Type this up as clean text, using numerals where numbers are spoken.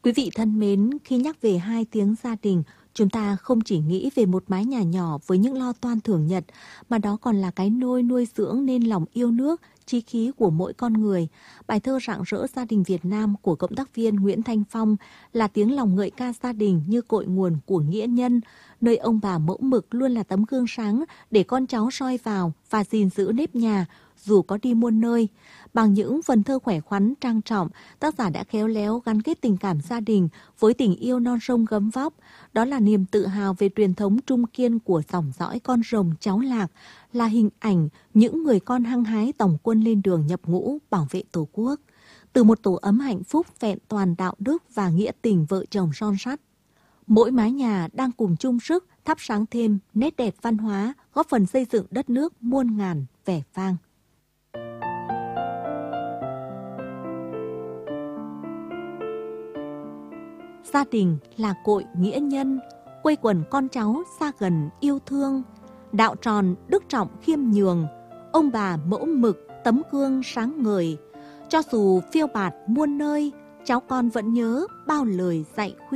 Quý vị thân mến, khi nhắc về 2 tiếng gia đình, chúng ta không chỉ nghĩ về một mái nhà nhỏ với những lo toan thường nhật, mà đó còn là cái nôi nuôi dưỡng nên lòng yêu nước, chí khí của mỗi con người. Bài thơ Rạng rỡ gia đình Việt Nam của cộng tác viên Nguyễn Thanh Phong là tiếng lòng ngợi ca gia đình như cội nguồn của nghĩa nhân, nơi ông bà mẫu mực luôn là tấm gương sáng để con cháu soi vào và gìn giữ nếp nhà, dù có đi muôn nơi. Bằng những vần thơ khỏe khoắn, trang trọng, tác giả đã khéo léo gắn kết tình cảm gia đình với tình yêu non sông gấm vóc. Đó là niềm tự hào về truyền thống trung kiên của dòng dõi con rồng cháu Lạc, là hình ảnh những người con hăng hái tòng quân lên đường nhập ngũ bảo vệ Tổ quốc. Từ một tổ ấm hạnh phúc vẹn toàn đạo đức và nghĩa tình vợ chồng son sắt. Mỗi mái nhà đang cùng chung sức thắp sáng thêm nét đẹp văn hóa, góp phần xây dựng đất nước muôn ngàn vẻ vang. Gia đình là cội nghĩa nhân, quây quần con cháu xa gần yêu thương, đạo tròn đức trọng khiêm nhường, ông bà mẫu mực tấm gương sáng ngời. Cho dù phiêu bạt muôn nơi, cháu con vẫn nhớ bao lời dạy khuyên.